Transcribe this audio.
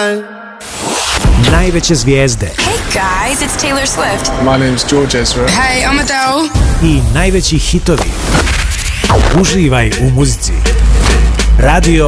Najveće zvijezde. Hey guys, it's Taylor Swift. My name's George Ezra. Hey, I'm Adele. I najveći hitovi. Uživaj u muzici. Radio